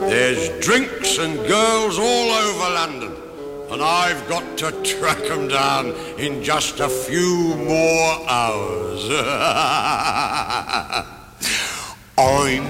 There's drinks and girls all over London, and I've got to track 'em down in just a few more hours. I'm